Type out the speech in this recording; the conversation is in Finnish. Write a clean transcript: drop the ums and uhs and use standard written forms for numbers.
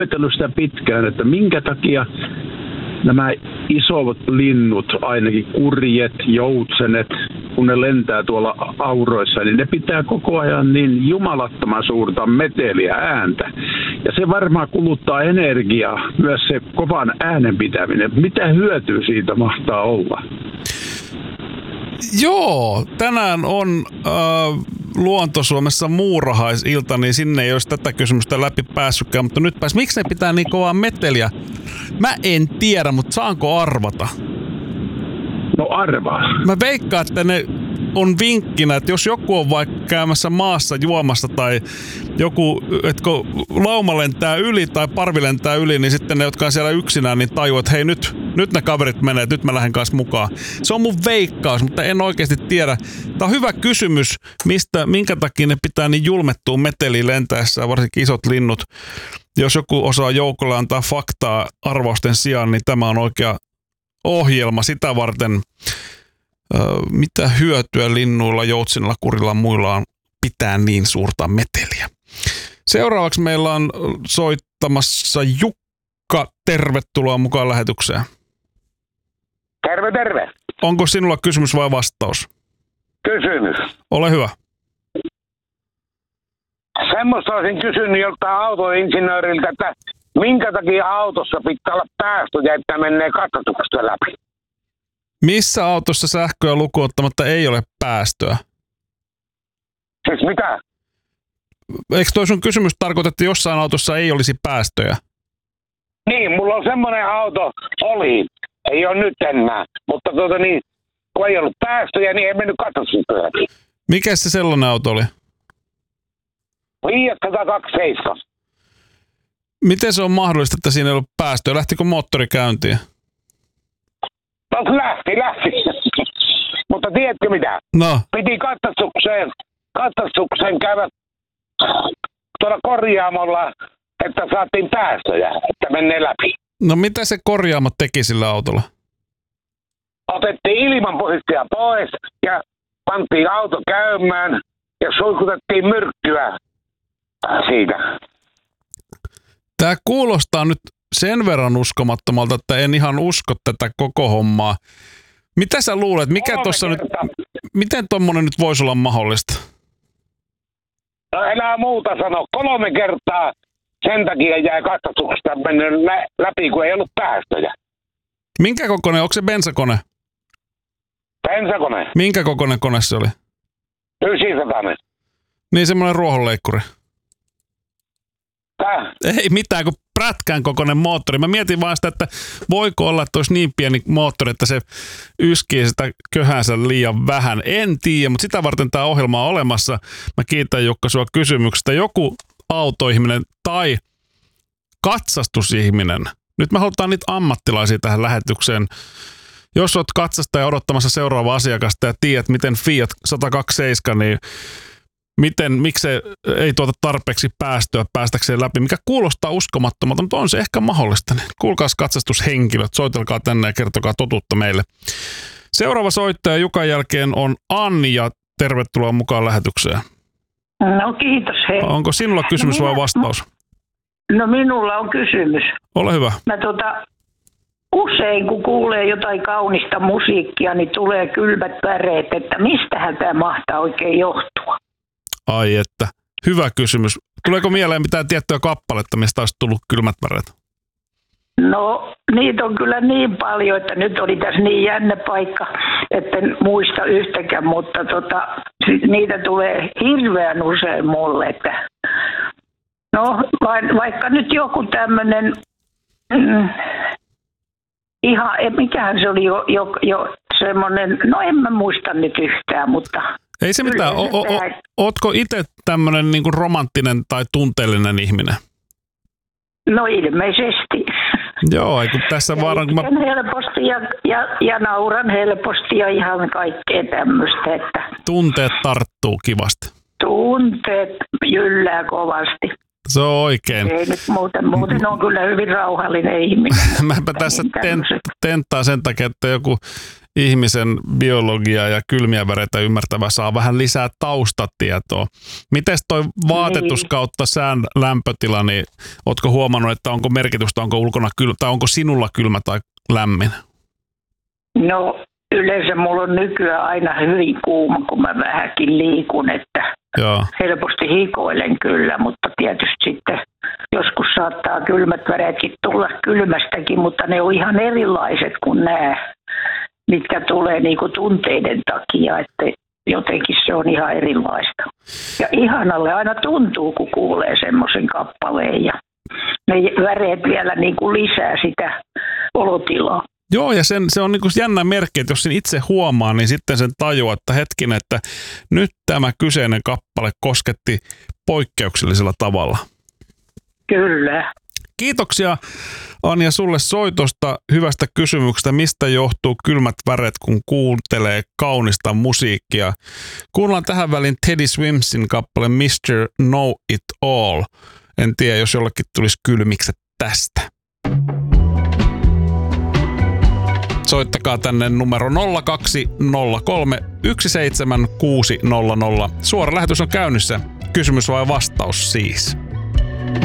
ihmetellyt sitä pitkään, että minkä takia nämä isot linnut, ainakin kurjet, joutsenet, kun ne lentää tuolla auroissa, niin ne pitää koko ajan niin jumalattoman suurta meteliä ääntä. Ja se varmaan kuluttaa energiaa, myös se kovan äänen pitäminen. Mitä hyötyä siitä mahtaa olla? Joo, tänään on Luonto-Suomessa muurahaisilta, niin sinne ei olisi tätä kysymystä läpi päässytkään, mutta nyt miksi ne pitää niin kovaa meteliä? Mä en tiedä, mutta saanko arvata? No arvaa. Mä veikkaan, että ne on vinkkinä, että jos joku on vaikka käymässä maassa juomassa tai joku, että kun lauma lentää yli tai parvi lentää yli, niin sitten ne, jotka on siellä yksinään, niin tajuu, että hei nyt ne kaverit menee, että nyt mä lähden kanssa mukaan. Se on mun veikkaus, mutta en oikeasti tiedä. Tää on hyvä kysymys, minkä takia ne pitää niin julmettua meteliin lentäessä, varsinkin isot linnut. Jos joku osaa joukolle antaa faktaa arvausten sijaan, niin tämä on oikea ohjelma sitä varten. Mitä hyötyä linnuilla, joutsenilla, kurilla muilla on pitää niin suurta meteliä. Seuraavaksi meillä on soittamassa Jukka. Tervetuloa mukaan lähetykseen. Terve, terve. Onko sinulla kysymys vai vastaus? Kysymys. Ole hyvä. Semmoista olisin kysynyt joltain autoinsinööriltä, että minkä takia autossa pitää olla päästöjä, että menee katsotuksesta läpi? Missä autossa sähköä lukuun ottamatta ei ole päästöä? Siis mitä? Eikö toi sun kysymys tarkoita, että jossain autossa ei olisi päästöjä? Niin, mulla on semmoinen auto, oli, ei ole nyt enää, mutta kun ei ollut päästöjä, niin ei mennyt katsotuksesta läpi. Mikä se sellainen auto oli? Fiat 127. Miten se on mahdollista, että siinä ei ollut päästöä? Lähtikö moottori käyntiin? No lähti. Mutta tiedätkö mitä? No. Piti katsastukseen käydä tuolla korjaamolla, että saatiin päästöjä, että menee läpi. No mitä se korjaamo teki sillä autolla? Otettiin ilmanpuhdistajia pois ja pantiin auto käymään ja suikutettiin myrkkyä siitä. Tämä kuulostaa nyt sen verran uskomattomalta, että en ihan usko tätä koko hommaa. Mitä sä luulet, miten tommonen nyt voisi olla mahdollista? No enää muuta sano. 3 kertaa sen takia jäi katsotuksesta mennyt läpi, kun ei ollut päästöjä. Minkä kokoinen? Onko se bensakone? Bensakone. Minkä kokoinen kone se oli? 900. Niin semmoinen ruohonleikkuri. Tää? Ei mitään, kun prätkän kokoinen moottori. Mä mietin vaan sitä, että voiko olla, että olisi niin pieni moottori, että se yskii sitä köhänsä liian vähän. En tiedä, mutta sitä varten tämä ohjelma on olemassa. Mä kiitän Jukka sua kysymyksestä. Joku autoihminen tai katsastusihminen. Nyt me halutaan niitä ammattilaisia tähän lähetykseen. Jos oot katsastaja odottamassa seuraavaa asiakasta ja tiedät, miten Fiat 127, niin miksi se ei tuota tarpeeksi päästöä päästäkseen läpi, mikä kuulostaa uskomattomalta, mutta on se ehkä mahdollista. Kuulkaas katsastushenkilöt, soitelkaa tänne ja kertokaa totuutta meille. Seuraava soittaja Jukan jälkeen on Anja. Tervetuloa mukaan lähetykseen. No kiitos. Hei. Onko sinulla kysymys vai vastaus? No minulla on kysymys. Ole hyvä. Mä usein kun kuulee jotain kaunista musiikkia, niin tulee kylmät väreet, että mistähän tämä mahtaa oikein johtua? Ai että, hyvä kysymys. Tuleeko mieleen mitään tiettyä kappaletta, mistä olisi tullut kylmät väreet? No, niitä on kyllä niin paljon, että nyt oli tässä niin jännä paikka, että en muista yhtäkään, mutta niitä tulee hirveän usein mulle. Että no, vaikka nyt joku tämmöinen, mikähän se oli jo semmoinen, no en mä muista nyt yhtään, mutta... Ei se mitään. Ootko itse tämmöinen niinku romanttinen tai tunteellinen ihminen? No ilmeisesti. Joo, kun tässä vaan... helposti ja nauran helposti ja ihan kaikkea tämmöistä. Että tunteet tarttuu kivasti. Tunteet jyllää kovasti. Se on oikein. Ei nyt muuten on kyllä hyvin rauhallinen ihminen. Mäpä tässä tenttaa sen takia, että joku ihmisen biologiaa ja kylmiä väreitä ymmärtävä saa vähän lisää taustatietoa. Mites toi vaatetus kautta sään lämpötila, niin ootko huomannut, että onko merkitystä, onko ulkona kylmä, tai onko sinulla kylmä tai lämmin? No yleensä mulla on nykyään aina hyvin kuuma, kun mä vähänkin liikun, että Joo. helposti hikoilen kyllä, mutta tietysti sitten joskus saattaa kylmät väreetkin tulla kylmästäkin, mutta ne on ihan erilaiset kuin nämä, mitkä tulee niinku tunteiden takia, että jotenkin se on ihan erilaista. Ja ihanalle aina tuntuu, kun kuulee semmoisen kappaleen ja ne väreet vielä niinku lisää sitä olotilaa. Joo, ja se on niinku jännä merkki, että jos sen itse huomaa, niin sitten sen tajuaa, että hetkinen, että nyt tämä kyseinen kappale kosketti poikkeuksellisella tavalla. Kyllä. Kiitoksia Anja sulle soitosta, hyvästä kysymyksestä, mistä johtuu kylmät väret, kun kuuntelee kaunista musiikkia. Kuunnellaan tähän väliin Teddy Swimsin kappale Mr. Know It All. En tiedä, jos jollekin tulisi kylmikset tästä. Soittakaa tänne numero 0203 17600. Suora lähetys on käynnissä. Kysymys vai vastaus siis?